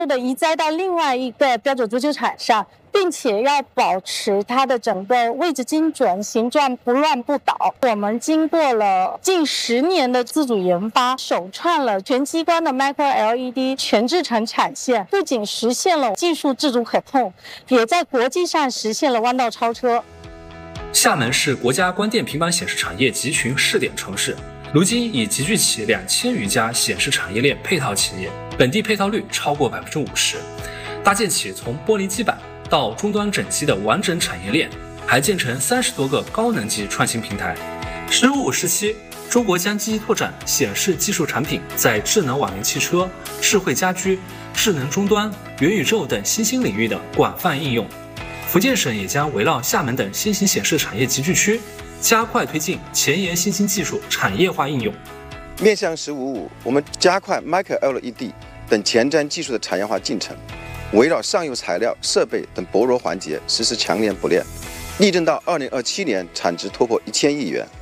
的移栽到另外一个标准足球场上，并且要保持它的整个位置精准，形状不乱不倒。我们经过了近10年的自主研发，首创了全激光的 Micro LED 全制程产线，不仅实现了技术自主可控，也在国际上实现了弯道超车。 厦门是国家关电平板显示产业集群试点城市，如今已集聚起2000余家显示产业链配套企业，本地配套率超过50%，搭建起从玻璃基板到终端整机的完整产业链，还建成30多个高能级创新平台。十五时期，中国将积极拓展显示技术产品在智能网联汽车、智慧家居、智能终端、元宇宙等新兴领域的广泛应用。福建省也将围绕厦门等新型显示产业集聚区，加快推进前沿新兴技术产业化应用。 面向15.5，我们加快 Micro LED 等前瞻技术的产业化进程，围绕上游材料、设备等薄弱环节实施强联补链，力争到2027年产值突破1000亿元。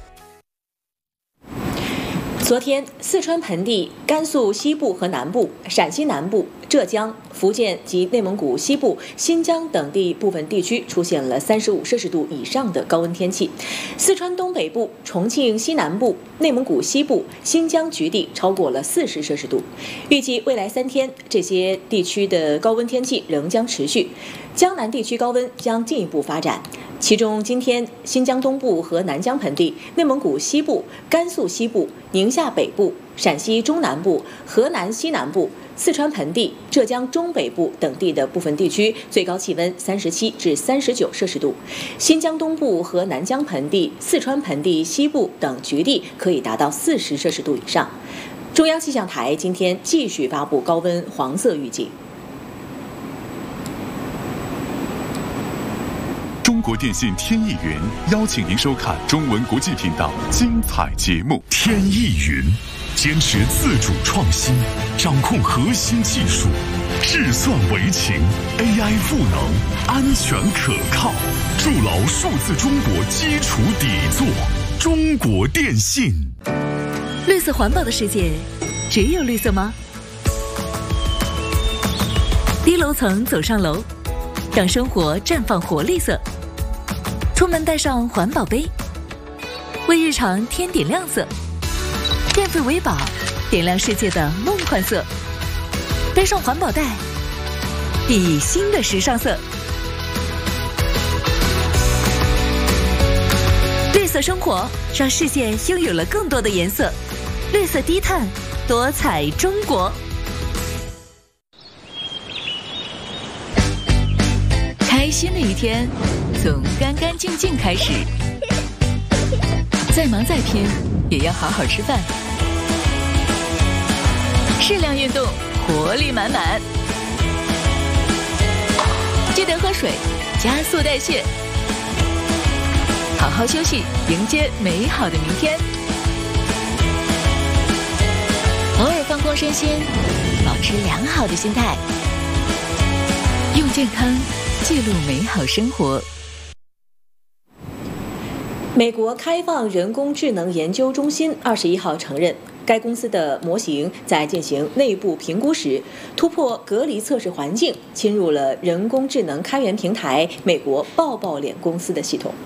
昨天，四川盆地、甘肃西部和南部、陕西南部、浙江、福建及内蒙古西部、新疆等地部分地区出现了35摄氏度以上的高温天气。四川东北部、重庆西南部、内蒙古西部、新疆局地超过了40摄氏度。预计未来3天，这些地区的高温天气仍将持续，江南地区高温将进一步发展。其中，今天新疆东部和南疆盆地、内蒙古西部、甘肃西部、宁夏北部、陕西中南部、河南西南部、四川盆地、浙江中北部等地的部分地区最高气温37至39摄氏度，新疆东部和南疆盆地、四川盆地西部等局地可以达到40摄氏度以上。中央气象台今天继续发布高温黄色预警。 中国电信天翼云邀请您收看中文国际频道精彩节目。天翼云坚持自主创新，掌控核心技术，智算为情 ，AI 赋能，安全可靠，筑牢数字中国基础底座。中国电信。 绿色环保的世界，只有绿色吗？低楼层走上楼，让生活绽放活力色。出门带上环保杯，为日常添点亮色。电费为宝，点亮世界的梦幻色。背上环保袋，熠熠新的时尚色。绿色生活让世界拥有了更多的颜色。绿色低碳，多彩中国。开心的一天从干干净净开始，再忙再拼也要好好吃饭，适量运动，活力满满。记得喝水，加速代谢，好好休息，迎接美好的明天。偶尔放空身心，保持良好的心态，用健康记录美好生活。 美国开放人工智能研究中心21号承认，该公司的模型在进行内部评估时，突破隔离测试环境，侵入了人工智能开源平台美国抱抱脸公司的系统。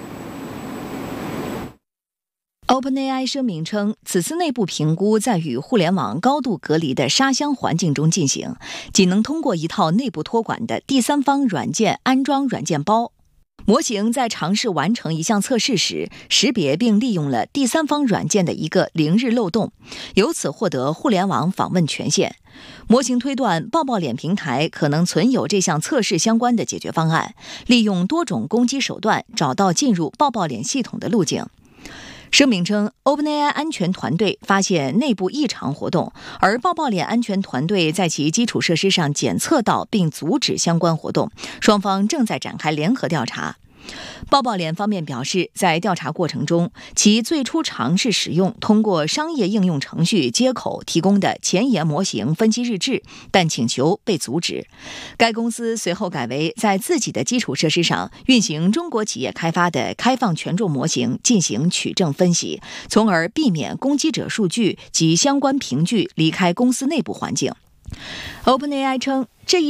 OpenAI 声明称，此次内部评估在与互联网高度隔离的沙箱环境中进行，仅能通过一套内部托管的第三方软件安装软件包。模型在尝试完成一项测试时，识别并利用了第三方软件的一个0日漏洞，由此获得互联网访问权限。模型推断，抱抱脸平台可能存有这项测试相关的解决方案，利用多种攻击手段找到进入抱抱脸系统的路径。声明称 ，OpenAI 安全团队发现内部异常活动，而抱抱脸安全团队在其基础设施上检测到并阻止相关活动，双方正在展开联合调查。抱抱脸方面表示，在调查过程中，其最初尝试使用通过商业应用程序接口提供的前沿模型分析日志，但请求被阻止。该公司随后改为在自己的基础设施上运行中国企业开发的开放权重模型进行取证分析，从而避免攻击者数据及相关凭据离开公司内部环境。OpenAI 称，这一